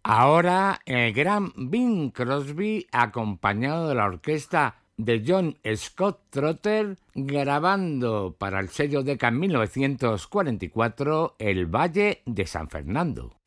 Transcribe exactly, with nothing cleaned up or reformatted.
Ahora el gran Bing Crosby, acompañado de la orquesta de John Scott Trotter, grabando para el sello Decca en mil novecientos cuarenta y cuatro El Valle de San Fernando.